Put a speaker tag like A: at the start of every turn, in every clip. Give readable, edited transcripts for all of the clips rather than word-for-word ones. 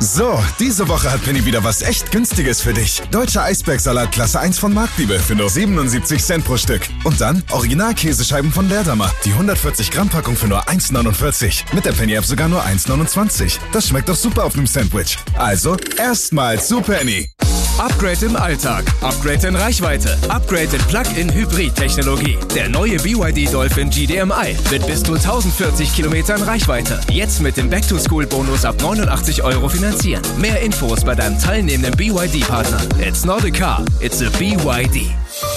A: So, diese Woche hat Penny wieder was echt Günstiges für dich. Deutscher Eisbergsalat Klasse 1 von Marktliebe für nur 77 Cent pro Stück. Und dann Original-Käsescheiben von Leerdammer. Die 140 Gramm Packung für nur 1,49. Mit der Penny-App sogar nur 1,29. Das schmeckt doch super auf einem Sandwich. Also, erstmal zu Penny.
B: Upgrade im Alltag, Upgrade in Reichweite, Upgrade in Plug-in-Hybrid-Technologie. Der neue BYD Dolphin GDMI mit bis zu 1040 Kilometern Reichweite. Jetzt mit dem Back-to-School-Bonus ab 89 € finanzieren. Mehr Infos bei deinem teilnehmenden BYD-Partner. It's not a car, it's a BYD.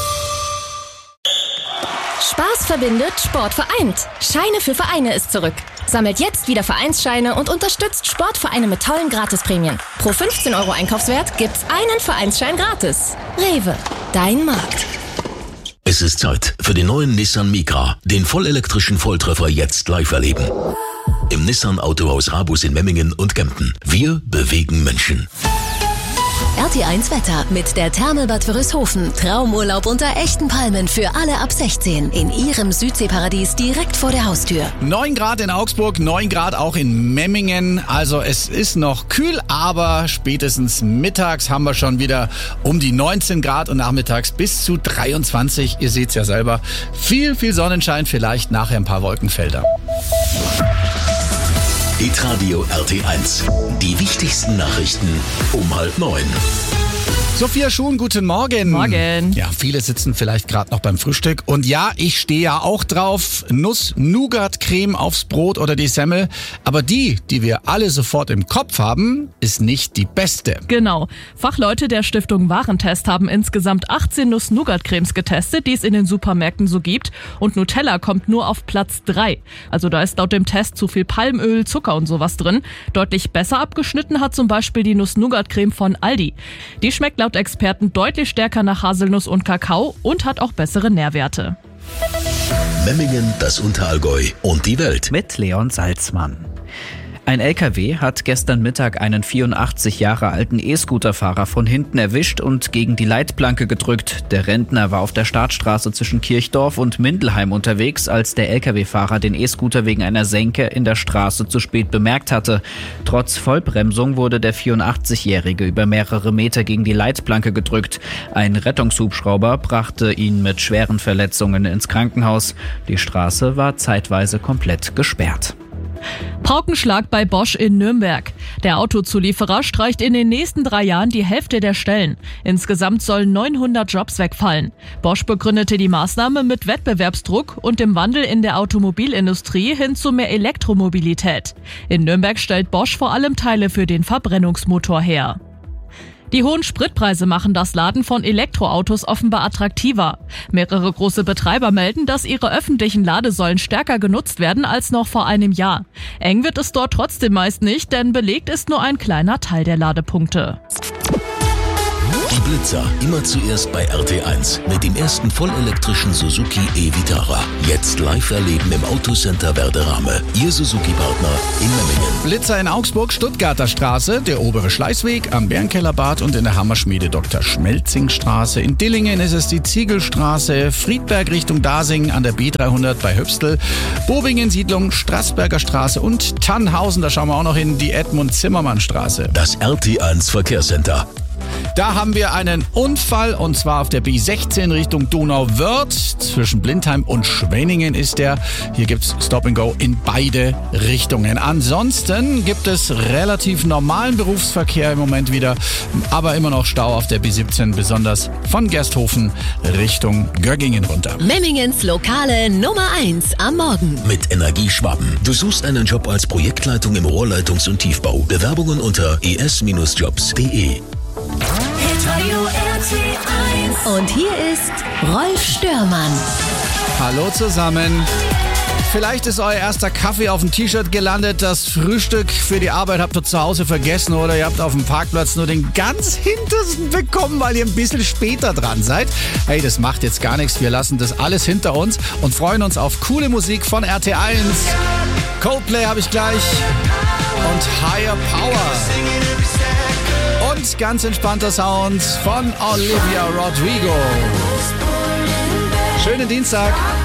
C: Spaß verbindet, Sport vereint. Scheine für Vereine ist zurück. Sammelt jetzt wieder Vereinsscheine und unterstützt Sportvereine mit tollen Gratisprämien. Pro 15 € Einkaufswert gibt's einen Vereinsschein gratis. Rewe, dein Markt.
D: Es ist Zeit für den neuen Nissan Micra, den vollelektrischen Volltreffer jetzt live erleben. Im Nissan Autohaus Rabus in Memmingen und Kempten. Wir bewegen Menschen.
E: RT1 Wetter mit der Thermelbad Wörishofen. Traumurlaub unter echten Palmen für alle ab 16 in ihrem Südseeparadies direkt vor der Haustür.
F: 9 Grad in Augsburg, 9 Grad auch in Memmingen. Also es ist noch kühl, aber spätestens mittags haben wir schon wieder um die 19 Grad und nachmittags bis zu 23. Ihr seht's ja selber. Viel Sonnenschein, vielleicht nachher ein paar Wolkenfelder.
D: Hitradio RT1. Die wichtigsten Nachrichten um 8:30.
F: Sophia Schuhn, guten Morgen.
G: Morgen.
F: Ja, viele sitzen vielleicht gerade noch beim Frühstück. Und ja, ich stehe ja auch drauf. Nuss-Nougat-Creme aufs Brot oder die Semmel. Aber die wir alle sofort im Kopf haben, ist nicht die beste.
G: Genau. Fachleute der Stiftung Warentest haben insgesamt 18 Nuss-Nougat-Cremes getestet, die es in den Supermärkten so gibt. Und Nutella kommt nur auf Platz 3. Also da ist laut dem Test zu viel Palmöl, Zucker und sowas drin. Deutlich besser abgeschnitten hat zum Beispiel die Nuss-Nougat-Creme von Aldi. Die schmeckt laut Experten deutlich stärker nach Haselnuss und Kakao und hat auch bessere Nährwerte.
D: Memmingen, das Unterallgäu und die Welt.
H: Mit Leon Salzmann. Ein LKW hat gestern Mittag einen 84 Jahre alten E-Scooter-Fahrer von hinten erwischt und gegen die Leitplanke gedrückt. Der Rentner war auf der Startstraße zwischen Kirchdorf und Mindelheim unterwegs, als der LKW-Fahrer den E-Scooter wegen einer Senke in der Straße zu spät bemerkt hatte. Trotz Vollbremsung wurde der 84-Jährige über mehrere Meter gegen die Leitplanke gedrückt. Ein Rettungshubschrauber brachte ihn mit schweren Verletzungen ins Krankenhaus. Die Straße war zeitweise komplett gesperrt.
G: Paukenschlag bei Bosch in Nürnberg. Der Autozulieferer streicht in den nächsten 3 Jahren die Hälfte der Stellen. Insgesamt sollen 900 Jobs wegfallen. Bosch begründete die Maßnahme mit Wettbewerbsdruck und dem Wandel in der Automobilindustrie hin zu mehr Elektromobilität. In Nürnberg stellt Bosch vor allem Teile für den Verbrennungsmotor her. Die hohen Spritpreise machen das Laden von Elektroautos offenbar attraktiver. Mehrere große Betreiber melden, dass ihre öffentlichen Ladesäulen stärker genutzt werden als noch vor einem Jahr. Eng wird es dort trotzdem meist nicht, denn belegt ist nur ein kleiner Teil der Ladepunkte.
D: Die Blitzer, immer zuerst bei RT1 mit dem ersten vollelektrischen Suzuki e-Vitara. Jetzt live erleben im Autocenter Werderame. Ihr Suzuki-Partner in Memmingen.
F: Blitzer in Augsburg, Stuttgarter Straße, der obere Schleißweg, am Bärenkellerbad und in der Hammerschmiede Dr. Schmelzing-Straße. In Dillingen ist es die Ziegelstraße, Friedberg Richtung Dasing an der B300 bei Höpstel, Bobingen Siedlung, Straßberger Straße und Tannhausen, da schauen wir auch noch hin, die Edmund-Zimmermann-Straße.
D: Das RT1 Verkehrscenter.
F: Da haben wir einen Unfall und zwar auf der B16 Richtung Donauwörth. Zwischen Blindheim und Schwenningen ist der. Hier gibt's Stop and Go in beide Richtungen. Ansonsten gibt es relativ normalen Berufsverkehr im Moment wieder, aber immer noch Stau auf der B17, besonders von Gersthofen Richtung Göggingen runter.
E: Memmingens lokale Nummer 1 am Morgen.
D: Mit Energie Schwaben. Du suchst einen Job als Projektleitung im Rohrleitungs- und Tiefbau. Bewerbungen unter es-jobs.de.
E: Und hier ist Rolf Störmann.
F: Hallo zusammen. Vielleicht ist euer erster Kaffee auf dem T-Shirt gelandet, das Frühstück für die Arbeit habt ihr zu Hause vergessen oder ihr habt auf dem Parkplatz nur den ganz hintersten bekommen, weil ihr ein bisschen später dran seid. Hey, das macht jetzt gar nichts, wir lassen das alles hinter uns und freuen uns auf coole Musik von RT1. Coldplay habe ich gleich und Higher Power. Und ganz entspannter Sound von Olivia Rodrigo. Schönen Dienstag.